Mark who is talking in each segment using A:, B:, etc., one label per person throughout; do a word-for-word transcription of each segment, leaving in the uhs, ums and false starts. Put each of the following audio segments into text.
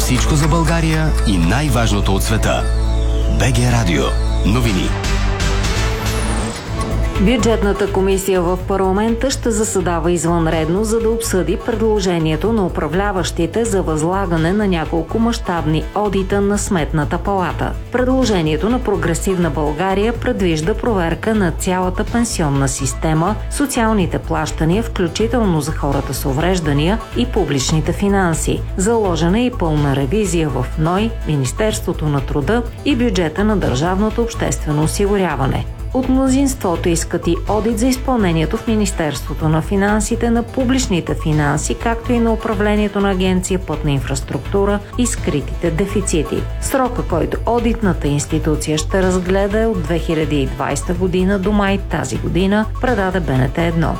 A: Всичко за България и най-важното от света. БГ Радио. Новини.
B: Бюджетната комисия в парламента ще заседава извънредно, за да обсъди предложението на управляващите за възлагане на няколко мащабни одита на Сметната палата. Предложението на Прогресивна България предвижда проверка на цялата пенсионна система, социалните плащания, включително за хората с увреждания и публичните финанси. Заложена е и пълна ревизия в НОИ, Министерството на труда и бюджета на Държавното обществено осигуряване. От мнозинството искат и одит за изпълнението в Министерството на финансите на публичните финанси, както и на управлението на Агенция Пътна инфраструктура и скритите дефицити. Срока, който одитната институция ще разгледа, е от две хиляди и двадесета година до май тази година, предаде Б Н Т едно.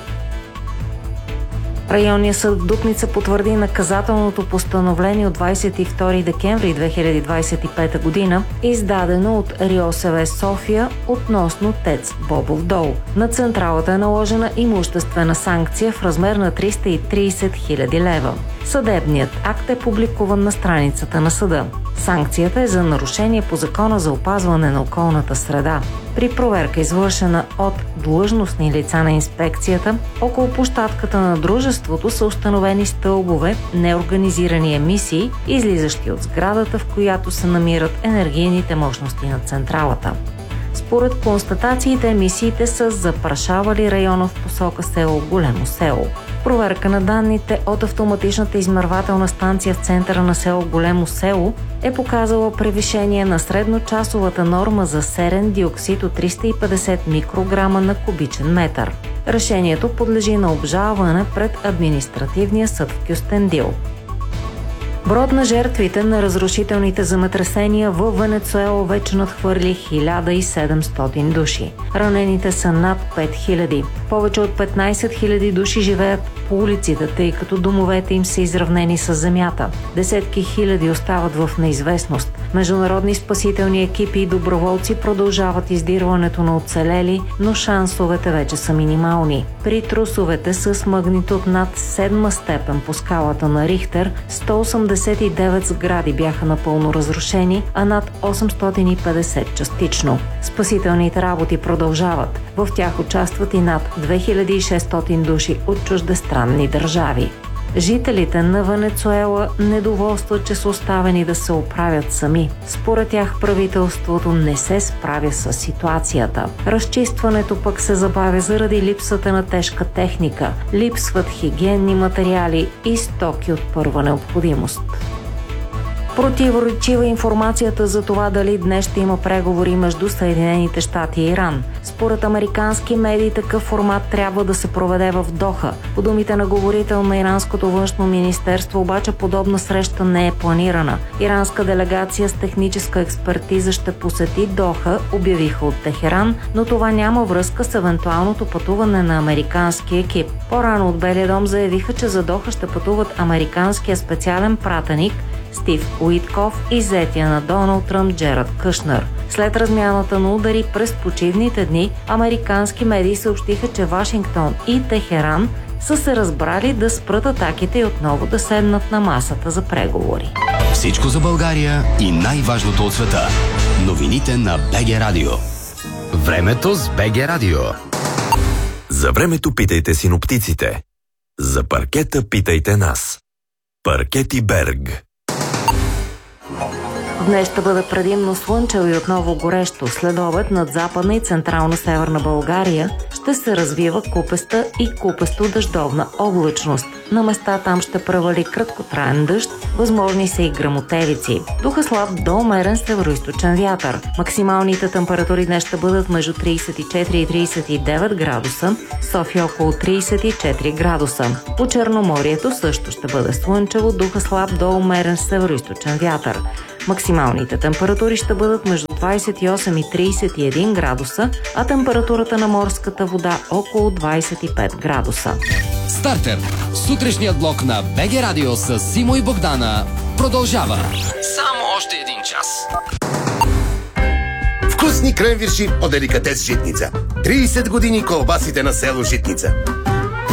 B: Районният съд в Дупница потвърди наказателното постановление от двадесет и втори декември две хиляди двадесет и пета година, издадено от РИОСВ София относно ТЕЦ Бобов дол. На централата е наложена имуществена санкция в размер на триста и тридесет хиляди лева. Съдебният акт е публикуван на страницата на съда. Санкцията е за нарушение по Закона за опазване на околната среда. При проверка, извършена от длъжностни лица на инспекцията, около площадката на дружеството са установени стълбове, неорганизирани емисии, излизащи от сградата, в която се намират енергийните мощности на централата. Според констатациите, емисиите са запрашавали района в посока село Големо село. Проверка на данните от автоматичната измервателна станция в центъра на село Големо село е показала превишение на средночасовата норма за серен диоксид от триста и петдесет микрограма на кубичен метър. Решението подлежи на обжалване пред административния съд в Кюстендил. Броят на жертвите на разрушителните земетресения в Венецуела вече надхвърли хиляда и седемстотин души. Ранените са над пет хиляди. Повече от петнадесет хиляди души живеят по улиците, тъй като домовете им са изравнени с земята. Десетки хиляди остават в неизвестност. Международни спасителни екипи и доброволци продължават издирването на оцелели, но шансовете вече са минимални. При трусовете с магнитуд над седма степен по скалата на Рихтер, сто осемдесет и девет сгради бяха напълно разрушени, а над осемстотин и петдесет частично. Спасителните работи продължават. В тях участват и над две хиляди и шестстотин души от чуждестранни държави. Жителите на Венецуела недоволстват, че са оставени да се оправят сами. Според тях правителството не се справя с ситуацията. Разчистването пък се забавя заради липсата на тежка техника. Липсват хигиенни материали и стоки от първа необходимост. Противоречива информацията за това дали днес ще има преговори между Съединените щати и Иран. Според американски медии такъв формат трябва да се проведе в Доха. По думите на говорител на иранското външно министерство, обаче подобна среща не е планирана. Иранска делегация с техническа експертиза ще посети Доха, обявиха от Техеран, но това няма връзка с евентуалното пътуване на американски екип. По-рано от Белия дом заявиха, че за Доха ще пътуват американския специален пратеник Стив Уитков и зетия на Доналд Тръмп Джерард Кушнер. След размяната на удари през почивните дни, американски медии съобщиха, че Вашингтон и Техеран са се разбрали да спрат атаките и отново да седнат на масата за преговори.
A: Всичко за България и най-важното от света. Новините на БГ Радио.
C: Времето с БГ Радио.
D: За времето питайте синоптиците. За паркета питайте нас. Паркети Берг.
B: Днес ще бъде предимно слънчево и отново горещо. След обед над западна и централна северна България ще се развива купеста и купесто дъждовна облачност. На места там ще превали краткотраен дъжд, възможни са и гръмотевици. Духа слаб до умерен североизточен вятър. Максималните температури днес ще бъдат между тридесет и четири и тридесет и девет градуса, София около тридесет и четири градуса. По Черноморието също ще бъде слънчево, духа слаб до умерен североизточен вятър. Максималните температури ще бъдат между двадесет и осем и тридесет и един градуса, а температурата на морската вода около двадесет и пет градуса.
C: Стартер! Сутрешният блок на БГ Радио с Симо и Богдана продължава. Само още един час.
E: Вкусни кренвирши от деликатес Житница. тридесет години колбасите на село Житница.